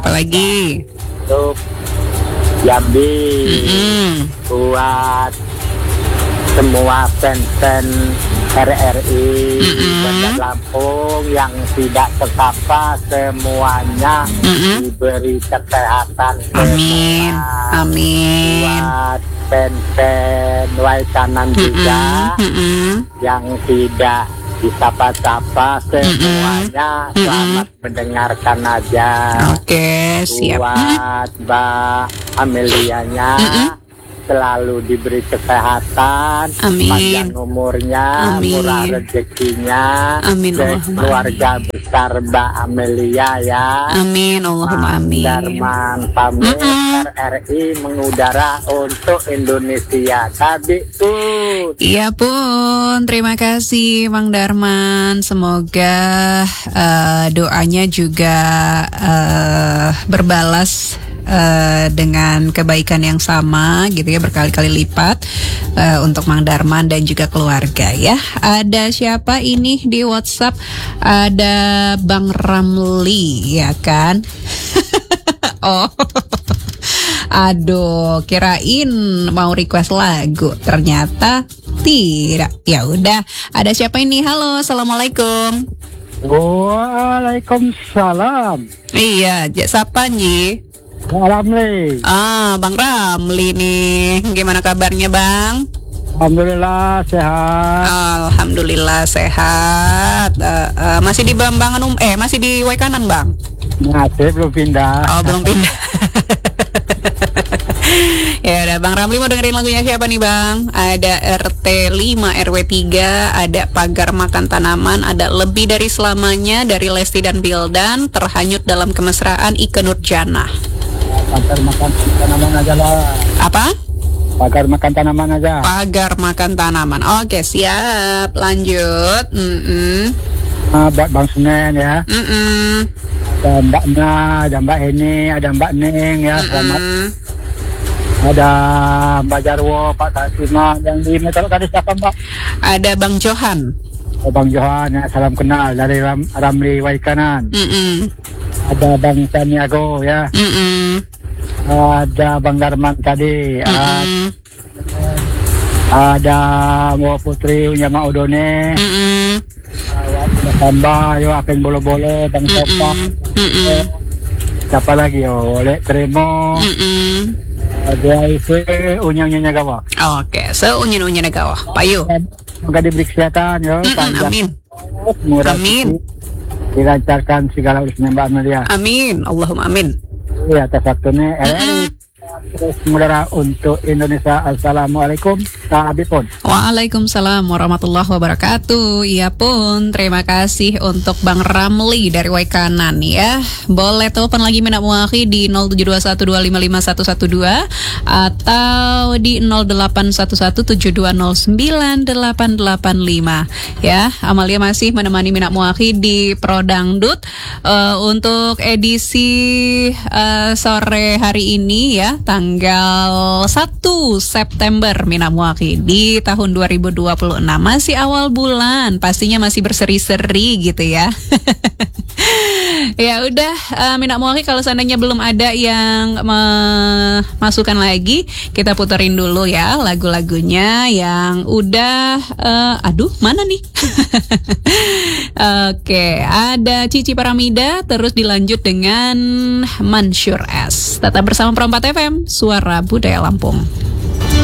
apalagi? Untuk Jambi, buat semua fan-fan RRI Bandar Lampung yang tidak terkapa, semuanya diberi kesehatan. Amin. Amin. Buat fan-fan Waikanan juga yang tidak disapa-sapa, semuanya selamat mendengarkan aja. Oke, siap. Buat Mbak Amelianya selalu diberi kesehatan, panjang umurnya, murah rezekinya, dan keluarga besar Mbak Amelia ya. Amin, Allahumma amin. Darman pamit, RRI mengudara untuk Indonesia. Tabikun. Iya pun, terima kasih Mang Darman. Semoga doanya juga berbalas dengan kebaikan yang sama gitu ya, berkali-kali lipat untuk Mang Darman dan juga keluarga ya. Ada siapa ini di WhatsApp? Ada Bang Ramli ya kan? Oh. Aduh, kirain mau request lagu, ternyata tidak. Ya udah, ada siapa ini? Halo, assalamualaikum. Waalaikumsalam. Iya, siapa nih? Bang Ramli. Bang Ramli nih. Gimana kabarnya, Bang? Alhamdulillah sehat. Alhamdulillah sehat. Masih di Bambangan masih di Waikanan, Bang? Masih belum pindah. Oh, belum pindah. Ya udah, Bang Ramli mau dengerin lagunya siapa nih, Bang? Ada RT 5 RW 3, ada Pagar Makan Tanaman, ada Lebih Dari Selamanya dari Lesti dan Bildan, Terhanyut Dalam Kemesraan Ikke Nurjanah. Pagar makan tanaman aja lah. Apa? Pagar makan tanaman aja. Pagar Makan Tanaman. Oke, siap. Lanjut. Buat Bang Senen ya. Ada Mbaknya, ada Mbak Eni, ada Mbak Neng ya. Selamat. Ada Mbak Jarwo, Pak Tasima. Yang di Metro tadi siapa, Mbak? Ada Bang Johan. Bang Johan ya, salam kenal dari Ramli Waikanan. Ada Bang Saniago ya. Ada Bang Darman tadi. Ada Mbak Putri Unyama Odone. Tambah yo akan bolo-bolo Bang Sopa. Siapa lagi yo? Oleh Tremo. Ada itu unyanya gawa. Oke, seunyin-unyanya gawa. Payu. Semoga diberi kesehatan yo. Amin. Murah. Amin. Dilancarkan segala urusan Mbak Amelia. Amin. Allahumma amin. Ya, atas waktunya terus mudara untuk Indonesia. Assalamualaikum. Tabipun. Waalaikumsalam warahmatullahi wabarakatuh. Iya pun, terima kasih untuk Bang Ramli dari Waikanan ya. Boleh telepon lagi Minat Muakhi di 0721255112 atau di 081172098885 ya. Amalia masih menemani Minat Muakhi di Prodangdut untuk edisi sore hari ini ya, tanggal 1 September Minat Muakhi di tahun 2026. Masih awal bulan, pastinya masih berseri-seri gitu ya. Ya udah, Minat Muakhi, kalau seandainya belum ada yang masukkan lagi, kita puterin dulu ya lagu-lagunya yang udah aduh, mana nih? Oke, ada Cici Paramida, terus dilanjut dengan Mansur S. Tetap bersama Pro 4 FM, Suara Budaya Lampung.